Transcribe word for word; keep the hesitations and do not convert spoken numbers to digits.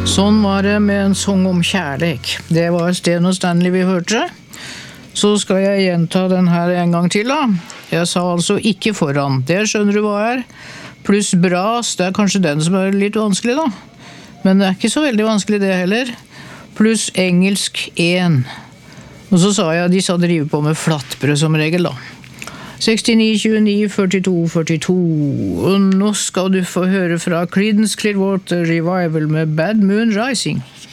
Sånn var det med en sång om kjærlek. Det var Sten og Stanley vi hørte. Så skal jeg gjenta den her en gang til da. Jeg sa altså ikke foran. Det skjønner du hva er. Pluss bras, det er kanskje den som er litt vanskelig da. Men det er ikke så veldig vanskelig det heller. Pluss engelsk en. Og så sa jeg at de sa drive på med flattbrød som regel da. sekstini, tjueni, førtito, førtito. Og nå skal du få høre fra Creedence Clearwater Revival med Bad Moon Rising.